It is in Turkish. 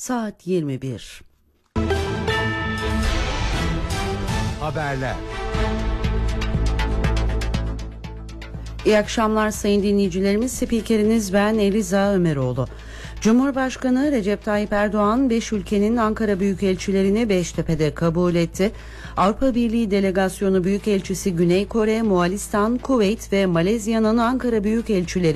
Saat 21. Haberler. İyi akşamlar sayın dinleyicilerimiz. Spikeriniz ben Eliza Ömeroğlu. Cumhurbaşkanı Recep Tayyip Erdoğan 5 ülkenin Ankara Büyükelçilerini Beştepe'de kabul etti. Avrupa Birliği Delegasyonu Büyükelçisi Güney Kore, Moğolistan, Kuveyt ve Malezya'nın Ankara Büyükelçileri